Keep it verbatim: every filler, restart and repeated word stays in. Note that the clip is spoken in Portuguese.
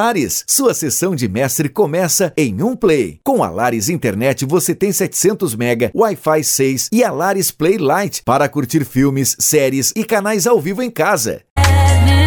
Lares. Sua sessão de mestre começa em um play. Com a Lares Internet você tem setecentos mega, Wi-Fi seis e a Lares Play Lite para curtir filmes, séries e canais ao vivo em casa.